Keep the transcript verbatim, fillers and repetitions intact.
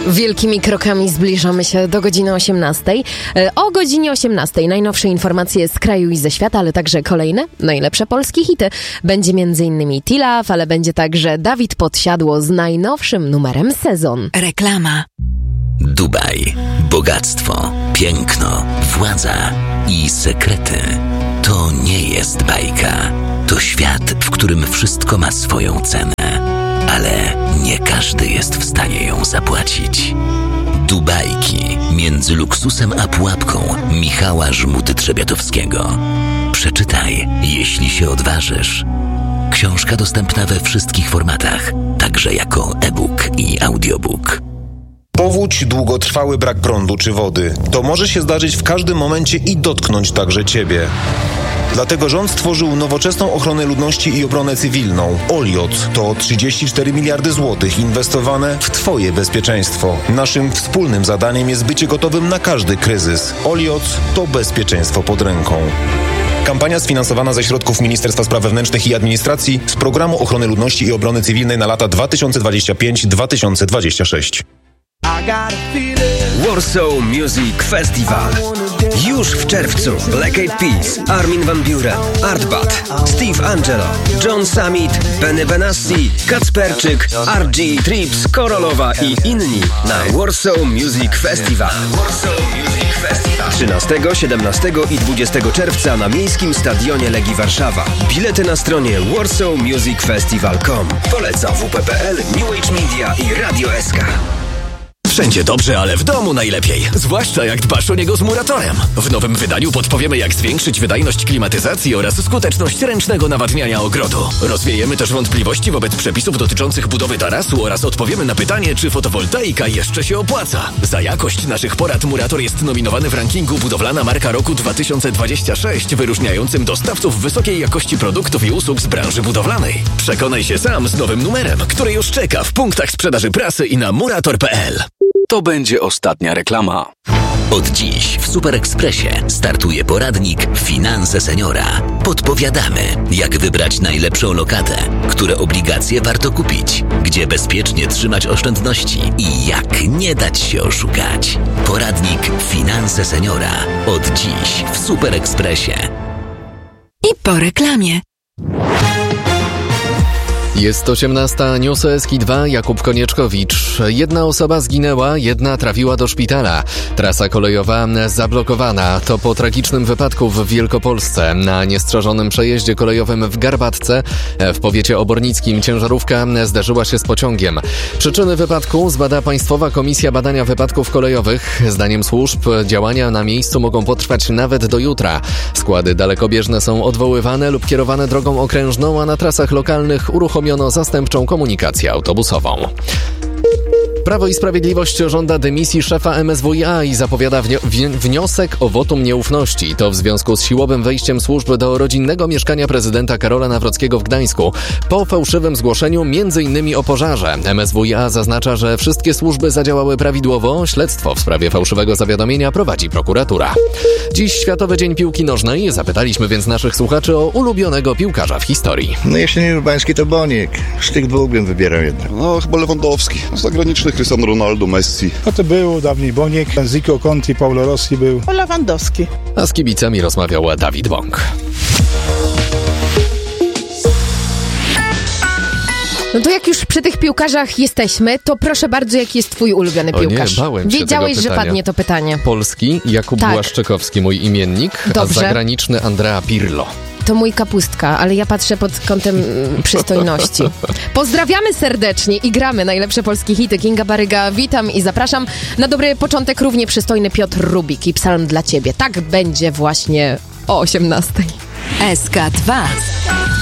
Wielkimi krokami zbliżamy się do godziny osiemnastej. O godzinie osiemnastej najnowsze informacje z kraju i ze świata, ale także kolejne najlepsze polskie hity. Będzie między innymi T-Love, ale będzie także Dawid Podsiadło z najnowszym numerem Sezon. Reklama. Dubaj, bogactwo, piękno, władza i sekrety. To nie jest bajka. To świat, w którym wszystko ma swoją cenę. Ale nie każdy jest w stanie ją zapłacić. Dubajki między luksusem a pułapką Michała Żmudy-Trzebiatowskiego. Przeczytaj, jeśli się odważysz. Książka dostępna we wszystkich formatach, także jako e-book i audiobook. Powódź, długotrwały brak prądu czy wody. To może się zdarzyć w każdym momencie i dotknąć także Ciebie. Dlatego rząd stworzył nowoczesną ochronę ludności i obronę cywilną. Oliot to trzydzieści cztery miliardy złotych inwestowane w Twoje bezpieczeństwo. Naszym wspólnym zadaniem jest bycie gotowym na każdy kryzys. Oliot to bezpieczeństwo pod ręką. Kampania sfinansowana ze środków Ministerstwa Spraw Wewnętrznych i Administracji z Programu Ochrony Ludności i Obrony Cywilnej na lata dwa tysiące dwudziesty piąty do dwa tysiące dwudziestego szóstego. Warsaw Music Festival. Już w czerwcu Black Eyed Peas, Armin van Buuren, Artbat, Steve Angelo, John Summit, Benny Benassi, Kacperczyk, R G, Trips, Korolowa i inni na Warsaw Music Festival. trzynastego, siedemnastego i dwudziestego czerwca na Miejskim Stadionie Legii Warszawa. Bilety na stronie warsaw music festival kropka com. Poleca W P P L, New Age Media i Radio S K. Wszędzie dobrze, ale w domu najlepiej. Zwłaszcza jak dbasz o niego z Muratorem. W nowym wydaniu podpowiemy, jak zwiększyć wydajność klimatyzacji oraz skuteczność ręcznego nawadniania ogrodu. Rozwiejemy też wątpliwości wobec przepisów dotyczących budowy tarasu oraz odpowiemy na pytanie, czy fotowoltaika jeszcze się opłaca. Za jakość naszych porad Murator jest nominowany w rankingu Budowlana Marka Roku dwa tysiące dwudziesty szósty, wyróżniającym dostawców wysokiej jakości produktów i usług z branży budowlanej. Przekonaj się sam z nowym numerem, który już czeka w punktach sprzedaży prasy i na murator kropka p l. To będzie ostatnia reklama. Od dziś w Super Expressie startuje poradnik Finanse Seniora. Podpowiadamy, jak wybrać najlepszą lokatę, które obligacje warto kupić, gdzie bezpiecznie trzymać oszczędności i jak nie dać się oszukać. Poradnik Finanse Seniora. Od dziś w Super Expressie. I po reklamie. Jest osiemnasta, News S K dwa, Jakub Konieczkowicz. Jedna osoba zginęła, jedna trafiła do szpitala. Trasa kolejowa zablokowana. To po tragicznym wypadku w Wielkopolsce. Na niestrzeżonym przejeździe kolejowym w Garbatce w powiecie obornickim ciężarówka zderzyła się z pociągiem. Przyczyny wypadku zbada Państwowa Komisja Badania Wypadków Kolejowych. Zdaniem służb działania na miejscu mogą potrwać nawet do jutra. Składy dalekobieżne są odwoływane lub kierowane drogą okrężną, a na trasach lokalnych uruchomiono zastępczą komunikację autobusową. Prawo i Sprawiedliwość żąda dymisji szefa M S W i A i zapowiada wnio- wniosek o wotum nieufności. To w związku z siłowym wejściem służb do rodzinnego mieszkania prezydenta Karola Nawrockiego w Gdańsku. Po fałszywym zgłoszeniu m.in. o pożarze. M S W i A zaznacza, że wszystkie służby zadziałały prawidłowo. Śledztwo w sprawie fałszywego zawiadomienia prowadzi prokuratura. Dziś Światowy Dzień Piłki Nożnej. Zapytaliśmy więc naszych słuchaczy o ulubionego piłkarza w historii. No jeśli nie Urbański, to Boniek. Z tych dwóch bym wybierał jednak. No chyba Lewandowski. Zagraniczny Cristiano Ronaldo, Messi. No to był dawniej Boniek, Zico, Conti, Paulo Rossi był. O Lewandowski. A z kibicami rozmawiał Dawid Bąk. No to jak już przy tych piłkarzach jesteśmy, to proszę bardzo, jaki jest twój ulubiony piłkarz? O nie, bałem się Wiedziałeś, tego że pytania. padnie to pytanie. Polski Jakub Tak. Błaszczykowski, mój imiennik, Dobrze. a zagraniczny Andrea Pirlo. To mój kapustka, ale ja patrzę pod kątem mm, przystojności. Pozdrawiamy serdecznie i gramy najlepsze polskie hity. Kinga Baryga, witam i zapraszam. Na dobry początek równie przystojny Piotr Rubik i psalm dla ciebie. Tak będzie właśnie o osiemnastej. S K dwa.